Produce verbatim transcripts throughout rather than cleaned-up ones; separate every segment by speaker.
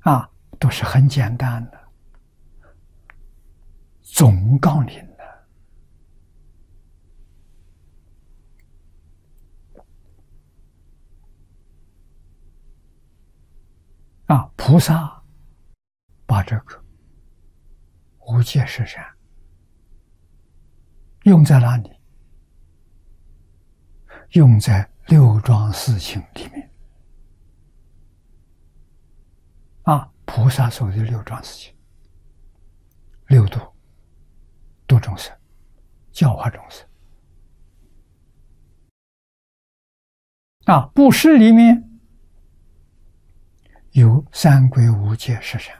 Speaker 1: 啊，都是很简单的，总纲领的啊。菩萨把这个无界十善用在哪里？用在六桩事情里面啊。菩萨所谓的六桩事情，六度，度众生，教化众生啊。布施里面有三归五戒十善，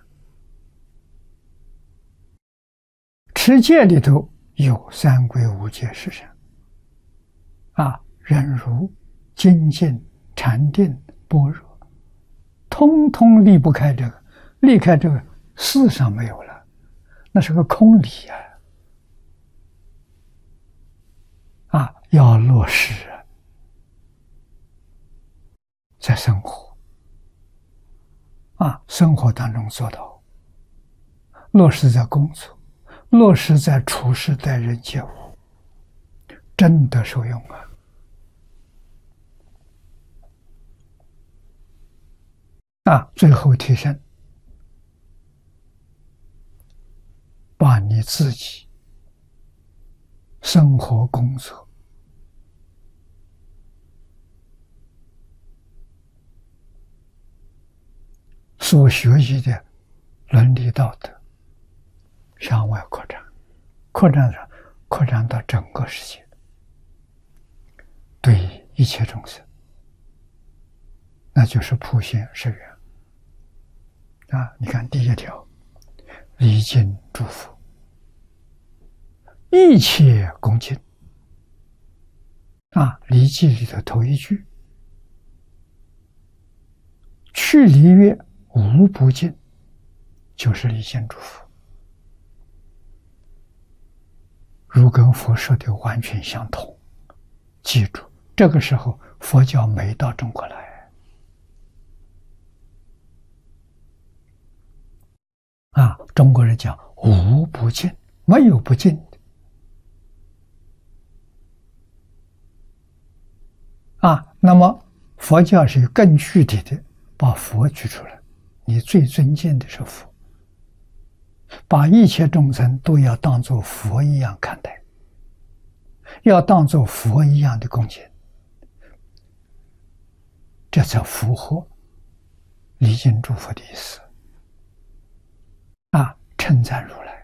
Speaker 1: 持戒里头有三归五戒十善啊。忍辱、精进、禅定、般若，通通离不开这个，离开这个世上没有了，那是个空理啊！啊，要落实啊，在生活啊，生活当中做到，落实在工作，落实在处事待人接物，真的受用啊！啊，最后提升，把你自己生活工作所学习的伦理道德向外扩展，扩展上扩展到整个世界，对一切众生，那就是普贤誓愿啊！你看第一条，礼敬诸佛，一切恭敬啊。礼记里的头一句，去礼乐无不敬，就是礼敬诸佛，如跟佛说的完全相同。记住，这个时候佛教没到中国来啊，中国人讲无不敬，没有不敬的啊。那么佛教是更具体的，把佛举出来，你最尊敬的是佛，把一切众生都要当作佛一样看待，要当作佛一样的恭敬，这才符合礼敬诸佛的意思啊。称赞如来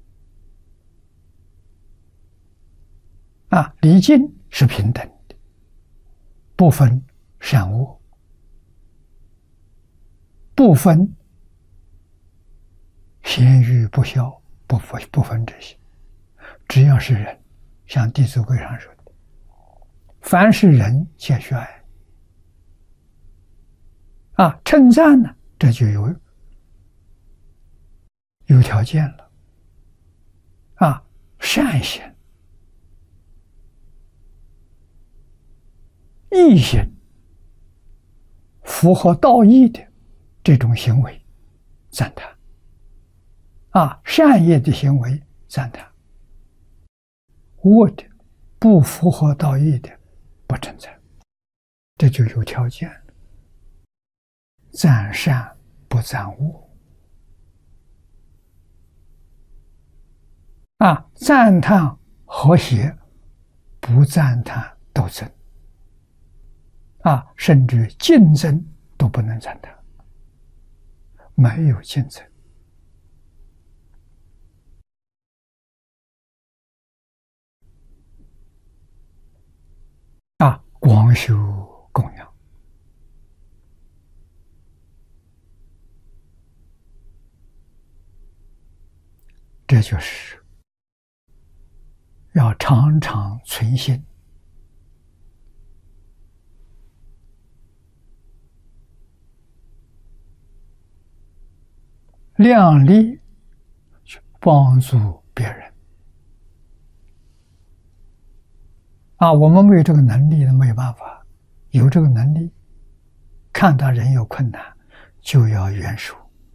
Speaker 1: 啊，礼敬是平等的，不分善恶，不分贤愚不肖，不分不分这些，只要是人，像《弟子规》上说的，凡是人皆须爱啊。称赞呢，这就有有条件了啊。善行、义行，符合道义的这种行为赞叹啊，善业的行为赞叹，恶的不符合道义的不称赞，这就有条件了。赞善不赞恶啊，赞叹和谐不赞叹斗争啊，甚至竞争都不能赞叹，没有竞争啊。广修供养，这就是要常常存心，量力去帮助别人啊。我们没有这个能力，没有办法。有这个能力，看到人有困难，就要援手。